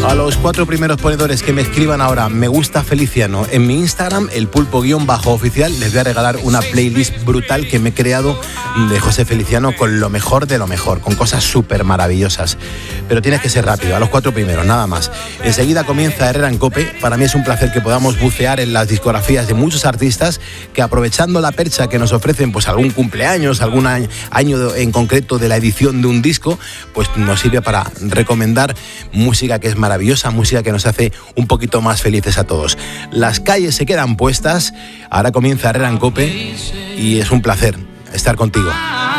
A los 4 primeros ponedores que me escriban ahora me gusta Feliciano en mi Instagram, el pulpo_oficial, les voy a regalar una playlist brutal que me he creado de José Feliciano con lo mejor de lo mejor, con cosas súper maravillosas. Pero tienes que ser rápido, a los 4 primeros, nada más. Enseguida comienza Herrera en COPE. Para mí es un placer que podamos bucear en las discografías de muchos artistas que, aprovechando la percha que nos ofrecen, pues algún cumpleaños, algún año en concreto de la edición de un disco, pues nos sirve para recomendar música que es maravillosa, música que nos hace un poquito más felices a todos. Las calles se quedan puestas, ahora comienza Herrera en COPE y es un placer estar contigo.